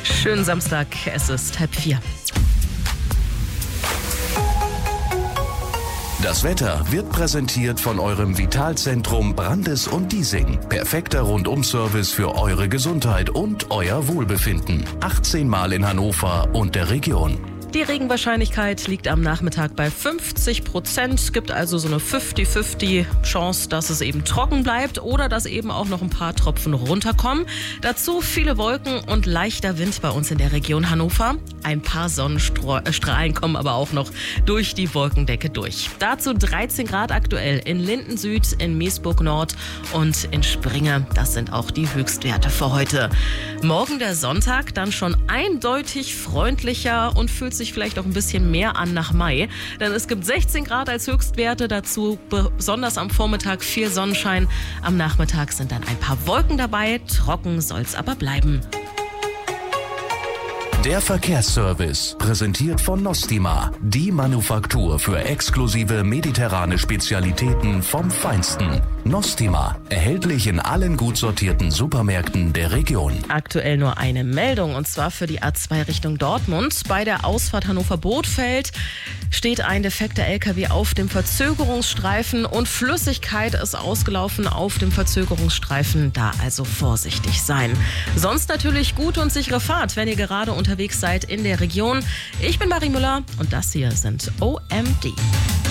Schönen Samstag, es ist 3:30. Das Wetter wird präsentiert von eurem Vitalzentrum Brandes und Diesing. Perfekter Rundum-Service für eure Gesundheit und euer Wohlbefinden. 18 Mal in Hannover und der Region. Die Regenwahrscheinlichkeit liegt am Nachmittag bei 50%. Es gibt also so eine 50-50 Chance, dass es eben trocken bleibt oder dass eben auch noch ein paar Tropfen runterkommen. Dazu viele Wolken und leichter Wind bei uns in der Region Hannover. Ein paar Sonnenstrahlen kommen aber auch noch durch die Wolkendecke durch. Dazu 13 Grad aktuell in Linden Süd, in Meesburg Nord und in Springe. Das sind auch die Höchstwerte für heute. Morgen der Sonntag dann schon eindeutig freundlicher und fühlt sich vielleicht auch ein bisschen mehr an nach Mai. Denn es gibt 16 Grad als Höchstwerte, dazu besonders am Vormittag viel Sonnenschein. Am Nachmittag sind dann ein paar Wolken dabei, trocken soll es aber bleiben. Der Verkehrsservice, präsentiert von Nostima, die Manufaktur für exklusive mediterrane Spezialitäten vom Feinsten. Nostima, erhältlich in allen gut sortierten Supermärkten der Region. Aktuell nur eine Meldung, und zwar für die A2 Richtung Dortmund. Bei der Ausfahrt Hannover-Bothfeld steht ein defekter LKW auf dem Verzögerungsstreifen und Flüssigkeit ist ausgelaufen auf dem Verzögerungsstreifen. Da also vorsichtig sein. Sonst natürlich gute und sichere Fahrt, wenn ihr gerade unterwegs seid in der Region. Ich bin Marie Müller und das hier sind OMD.